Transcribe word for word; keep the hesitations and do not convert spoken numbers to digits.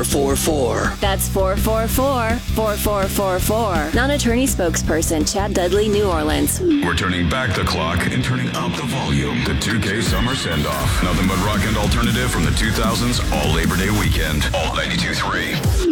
four four four. That's four four four, four four four four. Non-attorney spokesperson Chad Dudley, New Orleans. We're turning back the clock and turning up the volume. The two K Summer Send-Off. Nothing but rock and alternative from the two thousands all Labor Day weekend. All ninety-two point three.